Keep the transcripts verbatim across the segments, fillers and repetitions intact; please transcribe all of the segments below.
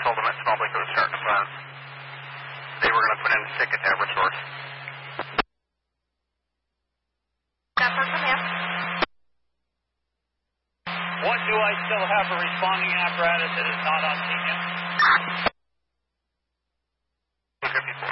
told them at Small Lake it was starting to burn. They were going to put in a ticket to Eversource. Zephyr, come in. What do I still have a responding apparatus that is not on scene yet? fifty-four.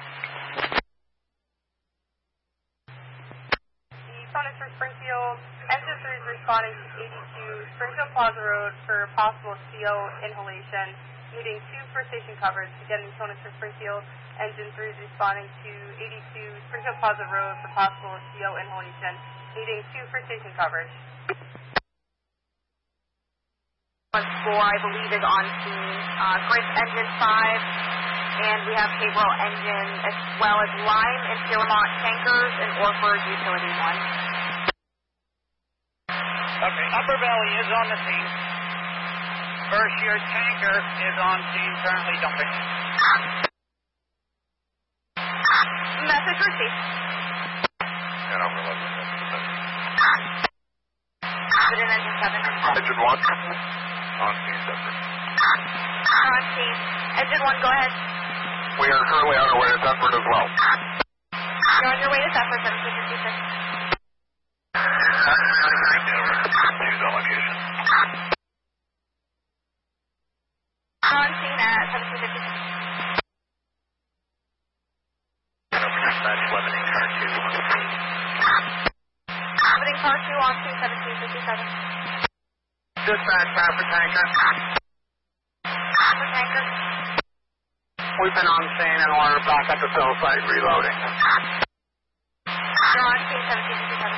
The Sonus for Springfield, engine three is responding to eighty-two Springfield Plaza Road for possible C O inhalation, needing two for station coverage. Again, Sonus for Springfield, engine three is responding to eighty-two Springfield Plaza Road for possible C O inhalation, needing two for station coverage. Four, I believe, is on scene. Uh, Chris, engine five, and we have Haverhill engine, as well as Lime and Piermont tankers, and Orford utility one. Okay, Upper Valley is on the scene. First year tanker is on scene, currently dumping. Message received. And I'm going to let Put in engine seven. Engine one. On scene, Zephyr. On scene. Engine one, go ahead. We are currently on our way to Zephyr as well. You're on your way to Zephyr, seventeen fifty-six. Use on location. On scene at seventeen fifty-six. Limiting car two on scene. Limiting car two on scene, seventeen fifty-seven. Dispatch, Traffic Tanker. Traffic Tanker. We've been on scene and we're back at the fill site reloading. You're on scene, seventeen fifty-seven.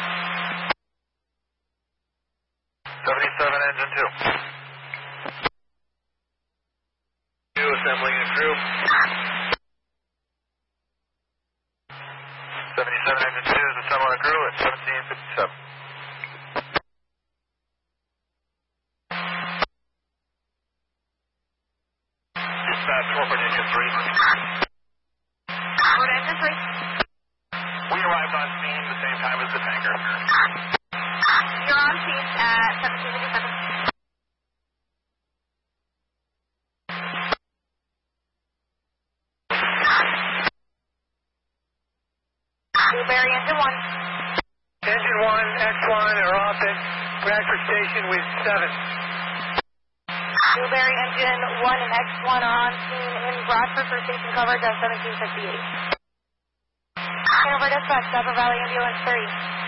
seventy-seven, engine two. Two, assembling a crew. seventy-seven, engine two is assembling a crew at seventeen fifty-seven. Dispatch, Orford engine three. Orford engine three. We arrived on scene the same time as the tanker. You're on scene at seventeen fifty-seven. Blueberry engine one. Engine one, X one are off at Bradford Station with seven. Blueberry engine one and X one are on scene in Bradford for station coverage at seventeen fifty-eight. Over dispatch, Upper Valley Ambulance three.